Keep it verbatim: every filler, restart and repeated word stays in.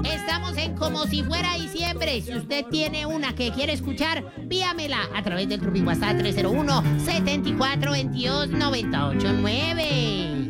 Estamos en Como Si Fuera Diciembre. Si usted tiene una que quiere escuchar, píamela a través del Trupi WhatsApp tres cero uno, siete cuatro dos dos, nueve ocho nueve.